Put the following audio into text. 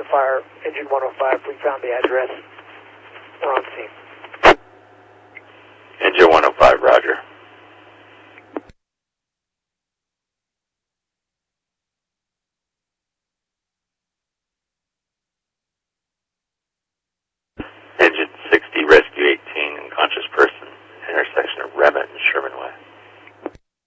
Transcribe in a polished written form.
fire, engine 105. We found the address. We're on scene.